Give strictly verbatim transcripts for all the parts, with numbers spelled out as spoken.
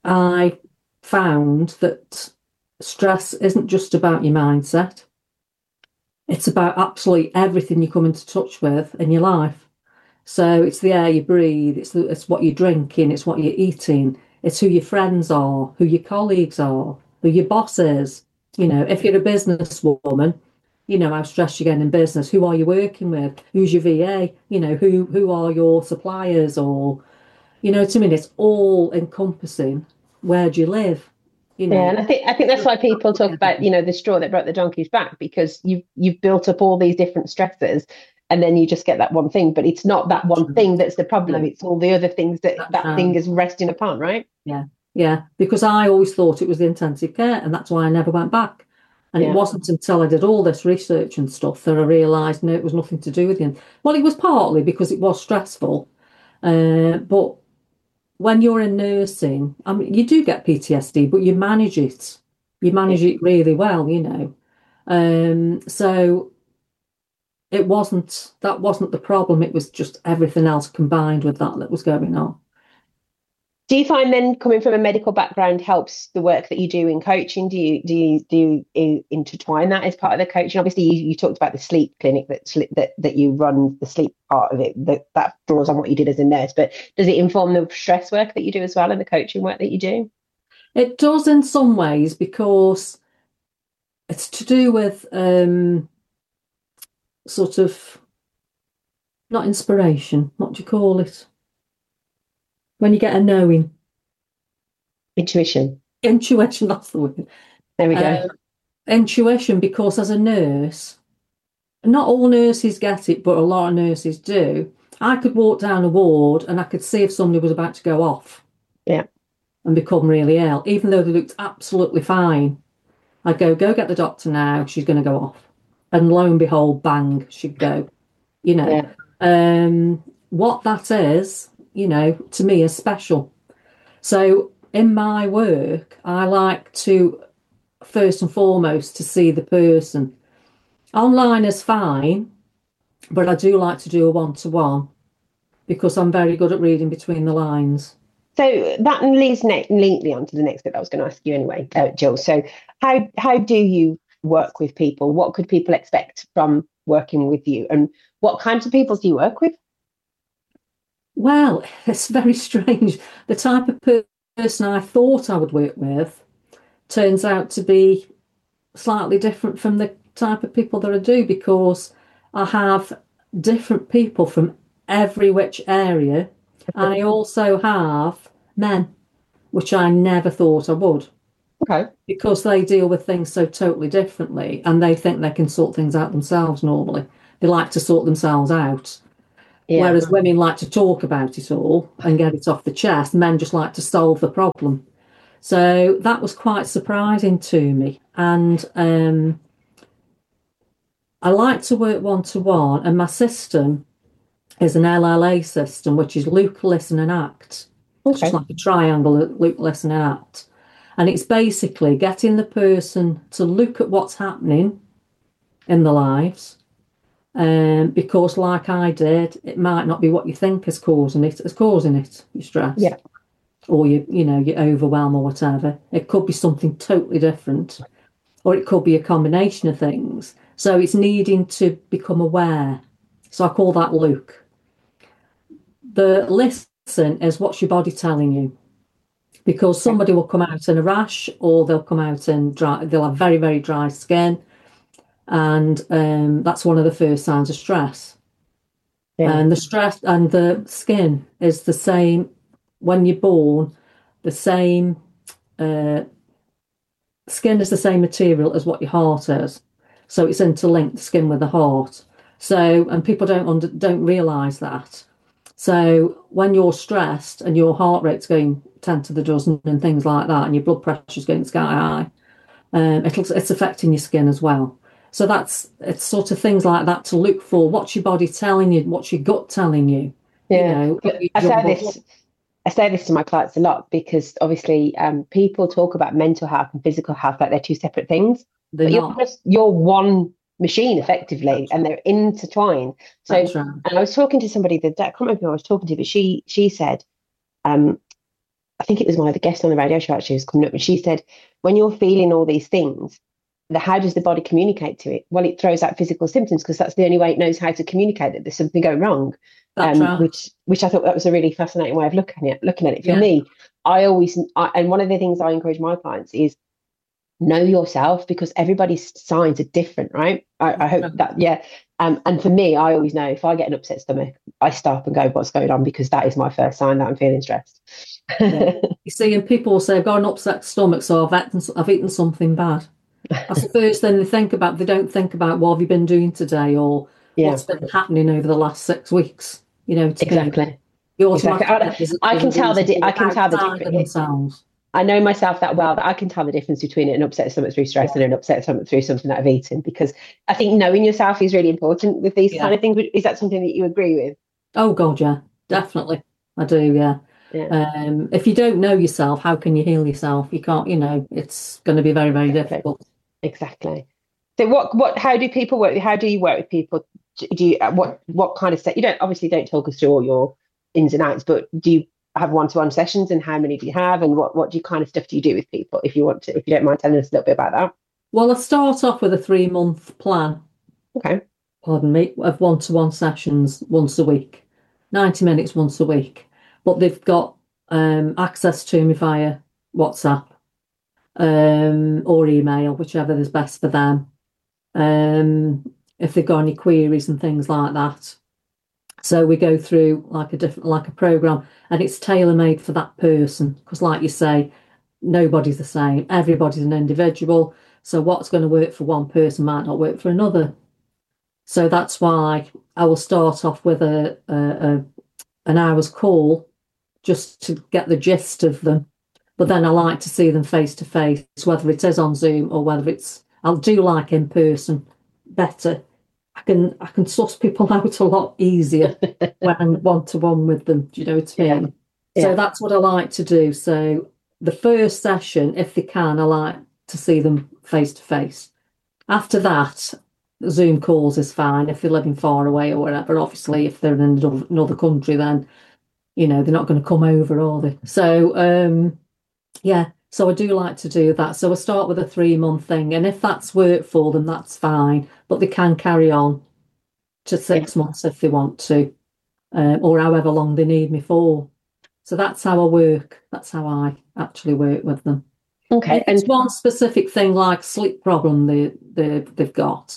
I found that stress isn't just about your mindset. It's about absolutely everything you come into touch with in your life. So it's the air you breathe, it's the, it's what you're drinking, it's what you're eating, it's who your friends are, who your colleagues are, who your boss is. You know, if you're a businesswoman, you know how stressed you get in business. Who are you working with? Who's your V A? You know, who who are your suppliers? Or you know what I mean? It's all encompassing. Where do you live? You Yeah, know, and I think I think that's why people talk about, you know, the straw that broke the donkey's back, because you've you've built up all these different stresses, and then you just get that one thing. But it's not that that's one right. thing that's the problem. No, It's all the other things that that's that thing right. is resting upon, right? Yeah, yeah. Because I always thought it was the intensive care, and that's why I never went back. And it Yeah. wasn't until I did all this research and stuff that I realised no, it was nothing to do with it. Well, it was partly because it was stressful, uh, but when you're in nursing, I mean, you do get P T S D, but you manage it. You Yeah. manage it really well, you know. Um, so it wasn't that wasn't the problem. It was just everything else combined with that that was going on. Do you find then, coming from a medical background, helps the work that you do in coaching? Do you do you do you intertwine that as part of the coaching? Obviously, you, you talked about the sleep clinic that that that you run, the sleep part of it, that that draws on what you did as a nurse. But does it inform the stress work that you do as well, and the coaching work that you do? It does in some ways because it's to do with um, sort of not inspiration. What do you call it? When you get a knowing, Intuition. intuition. That's the word. There we go. Um, intuition, because as a nurse, not all nurses get it, but a lot of nurses do. I could walk down a ward and I could see if somebody was about to go off Yeah. and become really ill, even though they looked absolutely fine. I'd go, go get the doctor now. She's going to go off. And lo and behold, bang, she'd go. You know, Yeah. um, what that is, you know, to me is special. So in my work, I like to first and foremost to see the person. Online is fine, but I do like to do a one to one because I'm very good at reading between the lines. So that leads ne- neatly on to the next bit that I was going to ask you anyway, uh, Jill. So how how do you work with people? What could people expect from working with you, and what kinds of people do you work with? Well, it's very strange. The type of per- person I thought I would work with turns out to be slightly different from the type of people that I do because I have different people from every which area. And I also have men, which I never thought I would Okay. because they deal with things so totally differently and they think they can sort things out themselves normally. They like to sort themselves out. Yeah. Whereas women like to talk about it all and get it off the chest, men just like to solve the problem. So that was quite surprising to me. And um, I like to work one to one, and my system is an L L A system, which is look, listen, and act. It's just Okay. like a triangle, look, listen, and act. And it's basically getting the person to look at what's happening in their lives. Um, because, like I did, it might not be what you think is causing it, is causing it, your stress, Yeah. or you, you know, your overwhelm or whatever. It could be something totally different, or it could be a combination of things. So it's needing to become aware. So I call that look. The listen is what's your body telling you, because Okay. somebody will come out in a rash, or they'll come out in dry, they'll have very, very dry skin. And um, that's one of the first signs of stress. Yeah. And the stress and the skin is the same when you're born, the same uh, skin is the same material as what your heart is. So it's interlinked, the skin with the heart. So, and people don't under, don't realize that. So when you're stressed and your heart rate's going ten to the dozen and things like that, and your blood pressure's going sky high, um, it'll, it's affecting your skin as well. So that's it's sort of things like that to look for. What's your body telling you? What's your gut telling you? You Yeah. know, But you I say jumble. this I say this to my clients a lot, because obviously, um, people talk about mental health and physical health like they're two separate things, They're but you're not. just you're one machine effectively, That's and right. they're intertwined. So, That's right. and I was talking to somebody that I can't remember who I was talking to, but she she said, um, I think it was one of the guests on the radio show actually was coming up, and she said, when you're feeling all these things, the, how does the body communicate to it? Well, it throws out physical symptoms because that's the only way it knows how to communicate that there's something going wrong. That's Um, right. which which I thought that was a really fascinating way of looking at looking at it. For Yeah. me, I always I, and one of the things I encourage my clients is know yourself, because everybody's signs are different, right? I, I hope that, yeah. Um, and for me, I always know if I get an upset stomach, I stop and go, what's going on? Because that is my first sign that I'm feeling stressed. Yeah. You see, and people will say, I've got an upset stomach, so I've eaten, I've eaten something bad. That's the first thing they think about. They don't think about what have you been doing today, or Yeah, what's been happening over the last six weeks. You know, to me, exactly. you Exactly. automatically I, get there's- I there's can a tell the reason di- for I can tell the outside of difference. themselves. I know myself that well that I can tell the difference between an upset stomach through stress Yeah. and an upset stomach through something that I've eaten, because I think knowing yourself is really important with these Yeah. kind of things. Is that something that you agree with? Oh God, yeah, definitely. I do, yeah. Yeah. Um, if you don't know yourself, how can you heal yourself? You can't, you know, it's going to be very, very Exactly. difficult. Exactly. So what what how do people work? How do you work with people? Do you what what kind of set? You don't obviously don't talk us through all your ins and outs, but do you have one-to-one sessions, and how many do you have, and what what do you kind of stuff do you do with people, if you want to, if you don't mind telling us a little bit about that? Well, I start off with a three month plan, Okay. pardon me, of one to one sessions once a week, ninety minutes once a week. But they've got um, access to me via WhatsApp um, or email, whichever is best for them. Um, if they've got any queries and things like that. So we go through like a different, like a program, and it's tailor made for that person. Because, like you say, nobody's the same. Everybody's an individual. So what's going to work for one person might not work for another. So that's why I will start off with a, a, a an hour's call just to get the gist of them. But then I like to see them face to face, whether it is on Zoom or whether it's, I do like in person better. I can I can suss people out a lot easier when I'm one to one with them. Do you know what I mean? Yeah. So Yeah. that's what I like to do. So the first session, if they can, I like to see them face to face. After that, Zoom calls is fine if they're living far away or whatever. Obviously, if they're in another another country, then you know they're not going to come over, are they? So um, yeah. So I do like to do that. So I start with a three month thing, and if that's worked for them, that's fine. But they can carry on to six Yeah. months if they want to, um, or however long they need me for. So that's how I work. That's how I actually work with them. Okay. If it's And one specific thing like sleep problem they, they, they've got,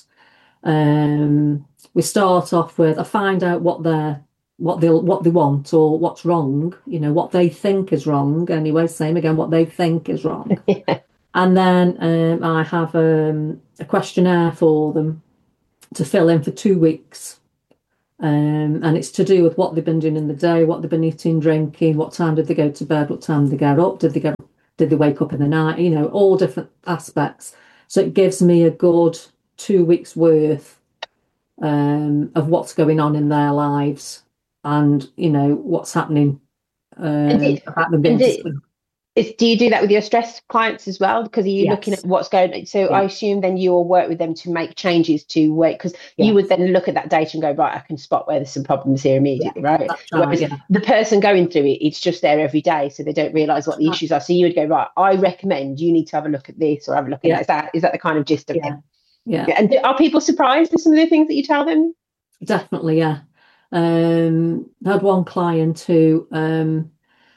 um, we start off with, I find out what they're what they what they want or what's wrong, you know, what they think is wrong. Anyway, same again, what they think is wrong. yeah. And then um, I have um, a questionnaire for them to fill in for two weeks. Um, and it's to do with what they've been doing in the day, what they've been eating, drinking, what time did they go to bed, what time did they get up, did they get did they wake up in the night, you know, all different aspects. So it gives me a good two weeks worth um, of what's going on in their lives, and you know what's happening and, um, do, about them and going to do, sleep. is, do you do that with your stress clients as well? Because are you looking Yes. at what's going on? So Yeah. I assume then you will work with them to make changes to work, because Yes. you would then look at that data and go, right, I can spot where there's some problems here immediately, Yeah, right? that's right. Whereas Yeah. the person going through it, it's just there every day, so they don't realise what the Right. issues are. So you would go, right, I recommend you need to have a look at this or have a look at Yeah. that. Is that is that the kind of gist of Yeah. it? Yeah. And do, are people surprised at some of the things that you tell them? Definitely. Yeah. Um, I had one client who, um,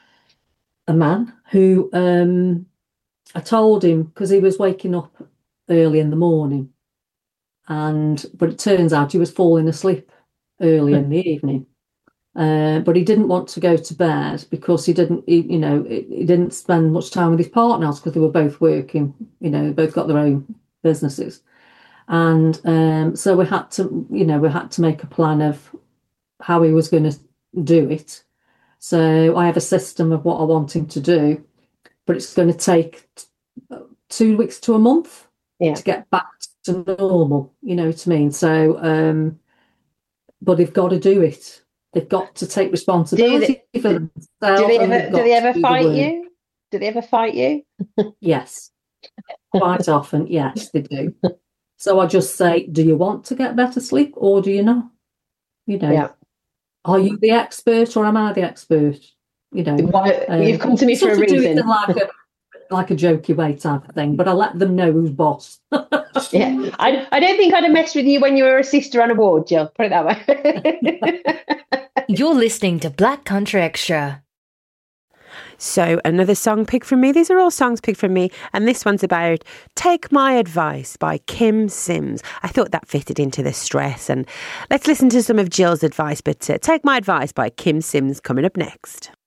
a man who, um, I told him because he was waking up early in the morning, and but it turns out he was falling asleep early in the evening. Uh, but he didn't want to go to bed because he didn't, he, you know, he, he didn't spend much time with his partners because they were both working. You know, they both got their own businesses, and um, so we had to, you know, we had to make a plan of how he was going to do it. So I have a system of what I want him to do, but it's going to take t- two weeks to a month Yeah. to get back to normal. You know what I mean? So, um, but they've got to do it. They've got to take Do responsibility they, for do, themselves. do they And ever they've do got they to ever do the fight work. you? Do they ever fight you? Yes, quite often. Yes, they do. So I just say, do you want to get better sleep or do you not? You know, Yeah. are you the expert or am I the expert? you know. Why, Um, you've come to me for a sort of do it reason. in like a like a jokey way type of thing, but I let them know who's boss. Yeah, I, I don't think I'd have messed with you when you were a sister on a board, Jill. Put it that way. You're listening to Black Country Extra. So another song picked from me. These are all songs picked from me. And this one's about Take My Advice by Kim Sims. I thought that fitted into the stress. And let's listen to some of Jill's advice. But uh, Take My Advice by Kim Sims coming up next.